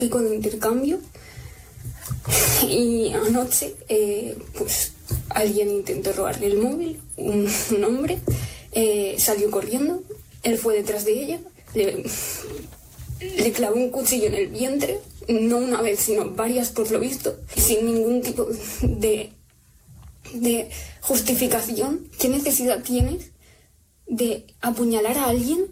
Y con intercambio, y anoche pues alguien intentó robarle el móvil, un hombre salió corriendo, él fue detrás de ella, le clavó un cuchillo en el vientre, no una vez sino varias por lo visto, sin ningún tipo de justificación. ¿Qué necesidad tienes de apuñalar a alguien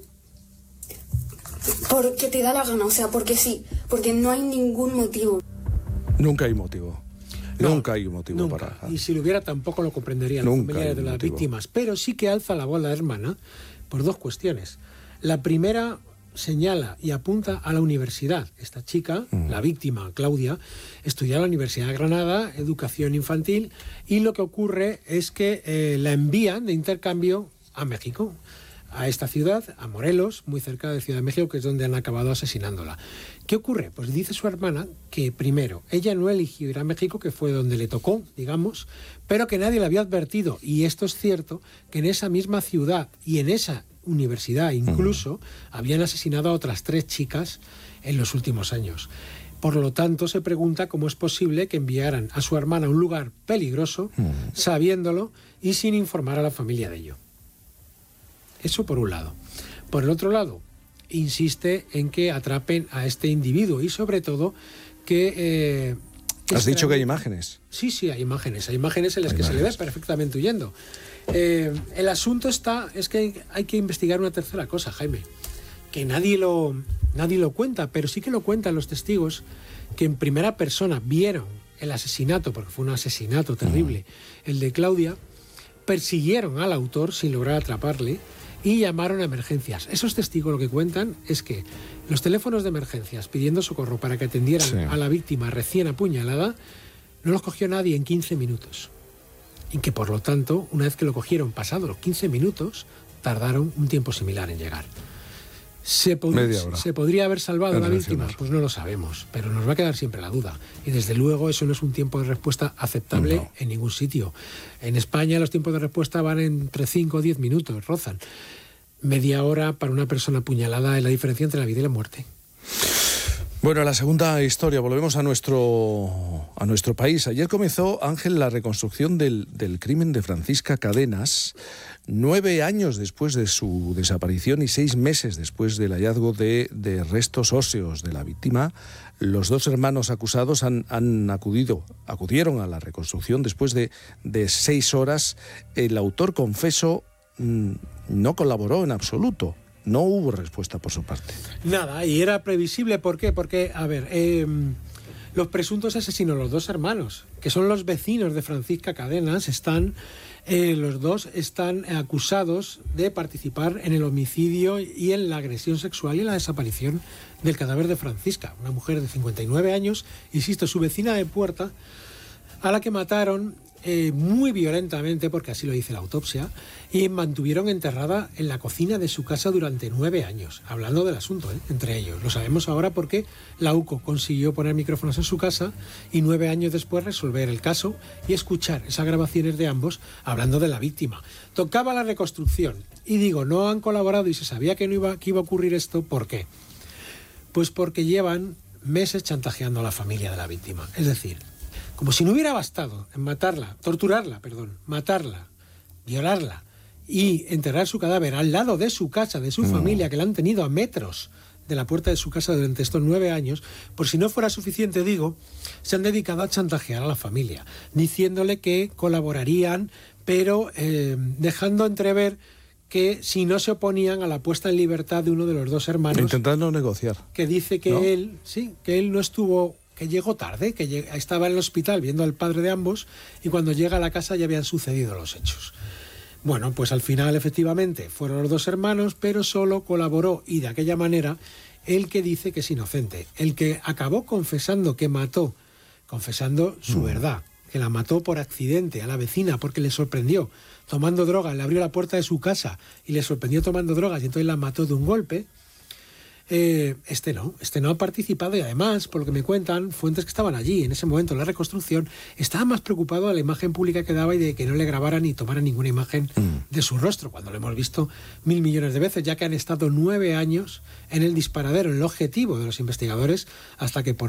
porque te da la gana? O sea, porque sí, porque no hay ningún motivo. Nunca hay motivo. No, nunca hay un motivo nunca. para... Y si lo hubiera tampoco lo comprenderían los familiares de las víctimas. Pero sí que alza la voz la hermana por dos cuestiones. La primera señala y apunta a la universidad. Esta chica, la víctima, Claudia, estudia en la Universidad de Granada, educación infantil, y lo que ocurre es que la envían de intercambio a México, a esta ciudad, a Morelos, muy cerca de Ciudad de México, que es donde han acabado asesinándola. ¿Qué ocurre? Pues dice su hermana que, primero, ella no eligió ir a México, que fue donde le tocó, digamos, pero que nadie le había advertido, y esto es cierto, que en esa misma ciudad y en esa universidad incluso habían asesinado a otras 3 chicas en los últimos años. Por lo tanto, se pregunta cómo es posible que enviaran a su hermana a un lugar peligroso, sabiéndolo y sin informar a la familia de ello. Eso por un lado. Por el otro lado, insiste en que atrapen a este individuo y sobre todo que... ¿Has dicho que hay imágenes? Sí, hay imágenes en las que se le ve perfectamente huyendo. El asunto es que hay que investigar una tercera cosa, Jaime, que nadie lo cuenta, pero sí que lo cuentan los testigos que en primera persona vieron el asesinato, porque fue un asesinato terrible, el de Claudia, persiguieron al autor sin lograr atraparle y llamaron a emergencias. Esos testigos lo que cuentan es que los teléfonos de emergencias pidiendo socorro para que atendieran a la víctima recién apuñalada no los cogió nadie en 15 minutos. Y que por lo tanto, una vez que lo cogieron pasados los 15 minutos, tardaron un tiempo similar en llegar. ¿Se podría haber salvado a la víctima? Pues no lo sabemos, pero nos va a quedar siempre la duda. Y desde luego eso no es un tiempo de respuesta aceptable en ningún sitio. En España los tiempos de respuesta van entre 5 o 10 minutos, rozan. Media hora para una persona apuñalada es la diferencia entre la vida y la muerte. Bueno, la segunda historia, volvemos a nuestro país. Ayer comenzó, Ángel, la reconstrucción del crimen de Francisca Cadenas, 9 años después de su desaparición y 6 meses después del hallazgo de restos óseos de la víctima. Los 2 hermanos acusados acudieron a la reconstrucción después de 6 horas. El autor, confeso, no colaboró en absoluto. No hubo respuesta por su parte. Nada, y era previsible. ¿Por qué? Porque, a ver, los presuntos asesinos, los 2 hermanos, que son los vecinos de Francisca Cadenas, los dos están acusados de participar en el homicidio y en la agresión sexual y en la desaparición del cadáver de Francisca, una mujer de 59 años, insisto, su vecina de puerta, a la que mataron muy violentamente, porque así lo dice la autopsia, y mantuvieron enterrada en la cocina de su casa durante 9 años, hablando del asunto, entre ellos. Lo sabemos ahora porque la UCO consiguió poner micrófonos en su casa y 9 años después resolver el caso y escuchar esas grabaciones de ambos hablando de la víctima. Tocaba la reconstrucción y digo, no han colaborado y se sabía que iba a ocurrir esto. ¿Por qué? Pues porque llevan meses chantajeando a la familia de la víctima. Es decir, como si no hubiera bastado en matarla, violarla y enterrar su cadáver al lado de su casa, de su familia, que la han tenido a metros de la puerta de su casa durante estos 9 años, por si no fuera suficiente, digo, se han dedicado a chantajear a la familia, diciéndole que colaborarían, pero dejando entrever que si no se oponían a la puesta en libertad de uno de los 2 hermanos... Intentando negociar. Que dice que él no estuvo... que llegó tarde, estaba en el hospital viendo al padre de ambos y cuando llega a la casa ya habían sucedido los hechos. Bueno, pues al final efectivamente fueron los 2 hermanos, pero solo colaboró, y de aquella manera, el que dice que es inocente, el que acabó confesando que mató, confesando su verdad, que la mató por accidente a la vecina porque le sorprendió tomando drogas, le abrió la puerta de su casa y le sorprendió tomando drogas y entonces la mató de un golpe. Este no ha participado, y además, por lo que me cuentan, fuentes que estaban allí en ese momento en la reconstrucción, estaba más preocupado de la imagen pública que daba y de que no le grabaran ni tomaran ninguna imagen de su rostro, cuando lo hemos visto 1.000 millones de veces, ya que han estado 9 años en el disparadero, en el objetivo de los investigadores, hasta que por